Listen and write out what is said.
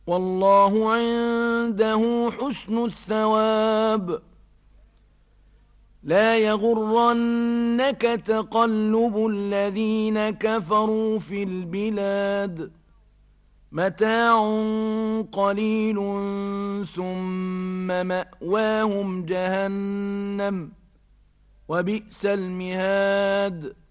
والله عنده حسن الثواب. لا يغرنك تقلب الذين كفروا في البلاد، متاع قليل ثم مأواهم جهنم وبئس المهاد.